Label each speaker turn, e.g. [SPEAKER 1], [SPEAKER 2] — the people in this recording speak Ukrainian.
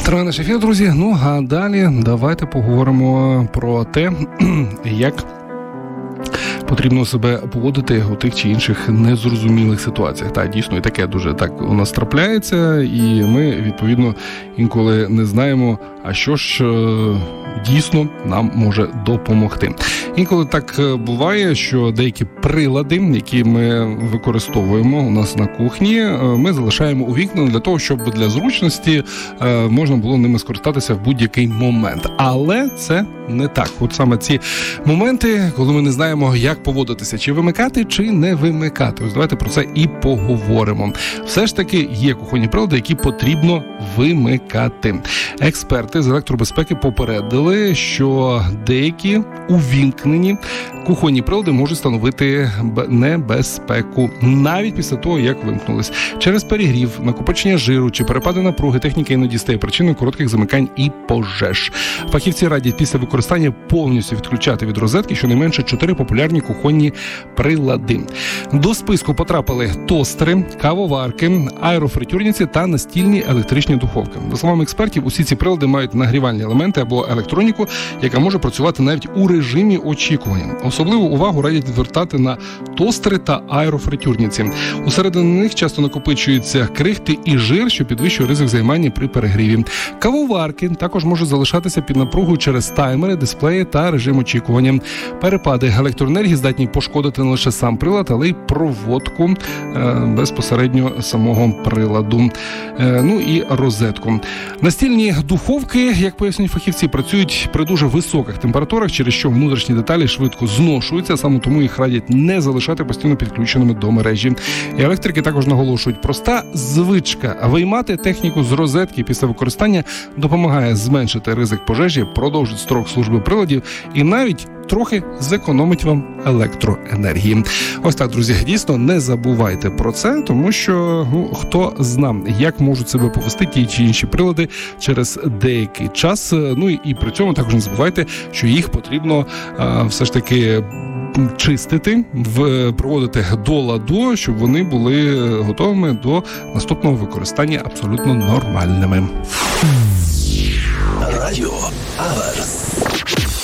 [SPEAKER 1] Триває наш ефір, друзі. Ну, а далі давайте поговоримо про те, як потрібно себе поводити у тих чи інших незрозумілих ситуаціях. Так, дійсно, і таке дуже так у нас трапляється, і ми, відповідно, інколи не знаємо, а що ж дійсно нам може допомогти. Інколи так буває, що деякі прилади, які ми використовуємо у нас на кухні, ми залишаємо увімкнені для того, щоб для зручності можна було ними скористатися в будь-який момент. Але це не так. От саме ці моменти, коли ми не знаємо, як поводитися, чи вимикати, чи не вимикати. Ось давайте про це і поговоримо. Все ж таки є кухонні прилади, які потрібно вимикати. Експерти з електробезпеки попередили, що деякі увімкнені кухонні прилади можуть становити небезпеку навіть після того, як вимкнулись. Через перегрів, накопичення жиру чи перепади напруги техніка іноді стає причиною коротких замикань і пожеж. Фахівці радять після використання повністю відключати від розетки щонайменше 4 популярні кухонні прилади. До списку потрапили тостери, кавоварки, аерофритюрниці та настільні електричні духовки. За словами експертів, усі ці прилади мають нагрівальні елементи або електроніку, яка може працювати навіть у режимі очікування. Особливу увагу радять звертати на тостери та аерофритюрниці. Усередині них часто накопичуються крихти і жир, що підвищує ризик займання при перегріві. Кавоварки також можуть залишатися під напругою через таймери, дисплеї та режим очікування. Перепади електроенергії здатні пошкодити не лише сам прилад, але й проводку безпосередньо самого приладу. Ну і розетку. Настільні духовки, як пояснюють фахівці, працюють при дуже високих температурах, через що внутрішні деталі швидко зношуються, саме тому їх радять не залишати постійно підключеними до мережі. І електрики також наголошують, проста звичка виймати техніку з розетки після використання допомагає зменшити ризик пожежі, продовжить строк служби приладів і навіть трохи зекономить вам електроенергії. Ось так, друзі, дійсно не забувайте про це, тому що хто зна, як можуть себе повести ті чи інші прилади через деякий час. Ну і при цьому також не забувайте, що їх потрібно все ж таки чистити, проводити до ладу, щоб вони були готовими до наступного використання абсолютно нормальними.
[SPEAKER 2] Радіо Аверс.